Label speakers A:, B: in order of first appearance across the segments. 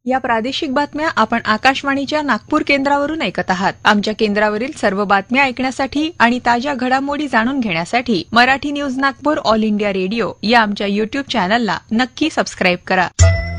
A: या प्रादेशिक बातम्या आपण आकाशवाणीच्या नागपूर केंद्रावरून ऐकत आहात. आमच्या केंद्रावरील सर्व बातम्या ऐकण्यासाठी आणि ताज्या घडामोडी जाणून घेण्यासाठी Marathi news Nagpur all India radio या आमच्या युट्यूब चॅनलला नक्की सबस्क्राईब करा.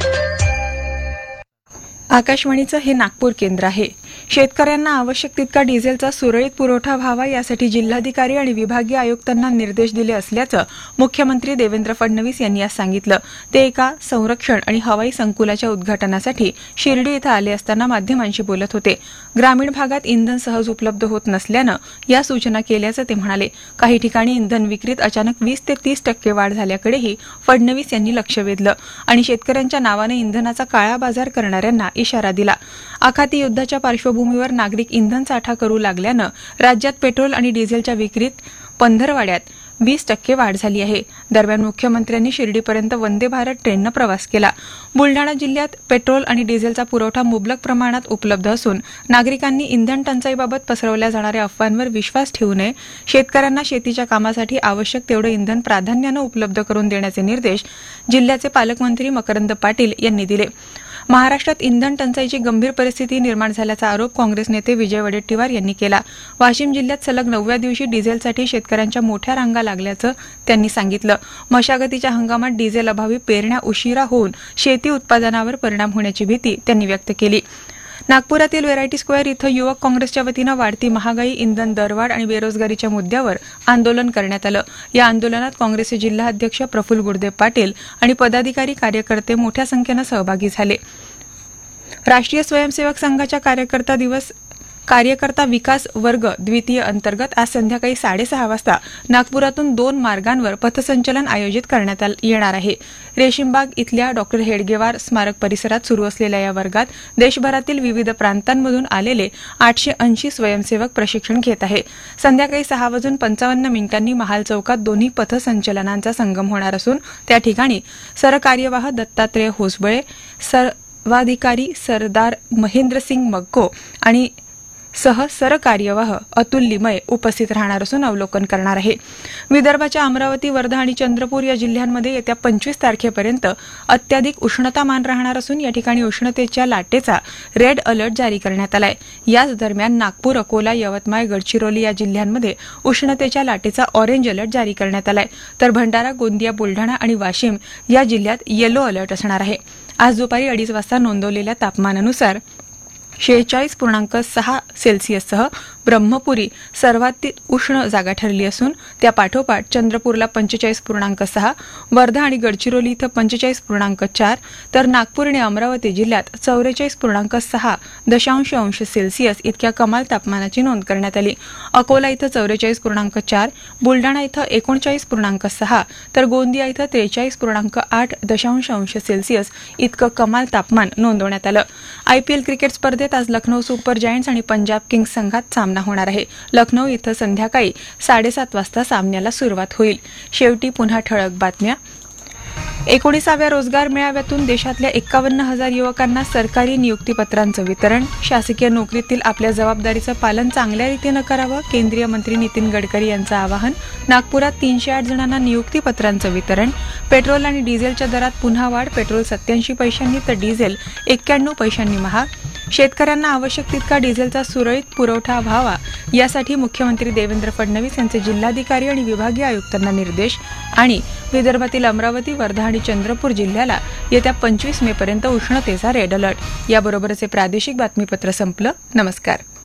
A: आकाशवाणीचं हे नागपूर केंद्र आहे. शेतकऱ्यांना आवश्यक तितका डिझेलचा सुरळीत पुरवठा व्हावा यासाठी जिल्हाधिकारी आणि विभागीय आयुक्तांना निर्देश दिले असल्याचं मुख्यमंत्री देवेंद्र फडणवीस यांनी आज सांगितलं. ते एका संरक्षण आणि हवाई संकुलाच्या उद्घाटनासाठी शिर्डी इथं आले असताना माध्यमांशी बोलत होते. ग्रामीण भागात इंधन सहज उपलब्ध होत नसल्यानं या सूचना केल्याचं ते म्हणाले. काही ठिकाणी इंधन विक्रीत अचानक 20 ते 30% वाढ झाल्याकडेही फडणवीस यांनी लक्ष वेधलं आणि शेतकऱ्यांच्या नावाने इंधनाचा काळा बाजार करणाऱ्यांना इशारा दिला. आखाती युद्धाच्या पार्श्वभूमीवर नागरिक इंधन साठा करू लागल्यानं राज्यात पेट्रोल आणि डिझेलच्या विक्रीत पंधरवड्यात 20% वाढ झाली आहे. दरम्यान मुख्यमंत्र्यांनी शिर्डीपर्यंत वंदे भारत ट्रेननं प्रवास केला. बुलढाणा जिल्ह्यात पेट्रोल आणि डिझेलचा पुरवठा मुबलक प्रमाणात उपलब्ध असून नागरिकांनी इंधन टंचाईबाबत पसरवल्या जाणाऱ्या अफवांवर विश्वास ठेवू नये. शेतकऱ्यांना शेतीच्या कामासाठी आवश्यक तेवढे इंधन प्राधान्यानं उपलब्ध करून देण्याचे निर्देश जिल्ह्याचे पालकमंत्री मकरंद पाटील यांनी दिले. महाराष्ट्रात इंधन टंचाईची गंभीर परिस्थिती निर्माण झाल्याचा आरोप काँग्रेस नेते विजय वडेट्टीवार यांनी केला. वाशिम जिल्ह्यात सलग 9व्या दिवशी डिझेलसाठी शेतकऱ्यांच्या मोठ्या रांगा लागल्याचं त्यांनी सांगितलं. मशागतीच्या हंगामात डिझेल अभावी पेरण्या उशिरा होऊन शेती उत्पादनावर परिणाम होण्याची भीती त्यांनी व्यक्त केली. नागपुरातील व्हेरायटी स्क्वेअर इथं युवक काँग्रेसच्या वतीनं वाढती महागाई, इंधन दरवाढ आणि बेरोजगारीच्या मुद्द्यावर आंदोलन करण्यात आलं. या आंदोलनात काँग्रेसचे जिल्हाध्यक्ष प्रफुल्ल गुरुदेव पाटील आणि पदाधिकारी कार्यकर्ते मोठ्या संख्येनं सहभागी झाले. राष्ट्रीय स्वयंसेवक संघाच्या कार्यकर्ता विकास वर्ग द्वितीय अंतर्गत आज संध्याकाळी 6:30 वाजता नागपुरातून 2 मार्गांवर पथसंचलन आयोजित करण्यात येणार आहे. रेशीमबाग इथल्या डॉ. हेडगेवार स्मारक परिसरात सुरू असलेल्या या वर्गात देशभरातील विविध प्रांतांमधून आलेले 880 स्वयंसेवक प्रशिक्षण घेत आहे. संध्याकाळी 6:55 महाल चौकात दोन्ही पथसंचलनांचा संगम होणार असून त्या ठिकाणी सरकार्यवाह दत्तात्रेय होसबळे, सर्वाधिकारी सरदार महेंद्रसिंग मग्गो आणि सरकार्यवाह अतुल लिमये उपस्थित राहणार असून अवलोकन करणार आहे. विदर्भाच्या अमरावती, वर्धा आणि चंद्रपूर या जिल्ह्यांमध्ये येत्या 25 तारखेपर्यंत अत्याधिक उष्णतामान राहणार असून या ठिकाणी उष्णतेच्या लाटेचा रेड अलर्ट जारी करण्यात आलाय. याच दरम्यान नागपूर, अकोला, यवतमाळ, गडचिरोली या जिल्ह्यांमध्ये उष्णतेच्या लाटेचा ऑरेंज अलर्ट जारी करण्यात आलाय. तर भंडारा, गोंदिया, बुलढाणा आणि वाशिम या जिल्ह्यात येलो अलर्ट असणार आहे. आज दुपारी 2:30 वाजता नोंदवलेल्या तापमानानुसार 46.6 सेल्सिअससह ब्रह्मपुरी सर्वात उष्ण जागा ठरली असून त्या पाठोपाठ चंद्रपूरला 45.6, वर्धा आणि गडचिरोली इथं 45.4 तर नागपूर आणि अमरावती जिल्ह्यात 44.6 अंश सेल्सिअस इतक्या कमाल तापमानाची नोंद करण्यात आली. अकोला इथं 44.4, बुलढाणा इथं 39.6 तर गोंदिया इथं 43.8 अंश सेल्सिअस इतकं कमाल तापमान नोंदवण्यात आलं. IPL क्रिकेट स्पर्धेत आज लखनौ सुपर जायंट्स आणि पंजाब किंग्स संघात सामना होणार आहे. लखनौ इथं संध्याकाळी 7:30 वाजता सामन्याला सुरुवात होईल. शेवटी पुन्हा ठळक बातम्या. 19व्या रोजगार मेळाव्यातून देशातल्या 51,000 युवकांना सरकारी नियुक्तीपत्रांचं वितरण. शासकीय नोकरीतील आपल्या जबाबदारीचं पालन चांगल्या रीतीनं करावं, केंद्रीय मंत्री नितीन गडकरी यांचं आवाहन. नागपुरात 308 जणांना नियुक्तीपत्रांचं वितरण. पेट्रोल आणि डिझेलच्या दरात पुन्हा वाढ. पेट्रोल 87 पैशांनी तर डिझेल 91 पैशांनी महाग. शेतकऱ्यांना आवश्यक तितका डिझेलचा सुरळीत पुरवठा व्हावा यासाठी मुख्यमंत्री देवेंद्र फडणवीस यांचे जिल्हाधिकारी आणि विभागीय आयुक्तांना निर्देश. आणि विदर्भातील अमरावती, वर्धा आणि चंद्रपूर जिल्ह्याला येत्या 25 मे पर्यंत उष्णतेचा रेड अलर्ट. याबरोबरच हे प्रादेशिक बातमीपत्र संपलं. नमस्कार.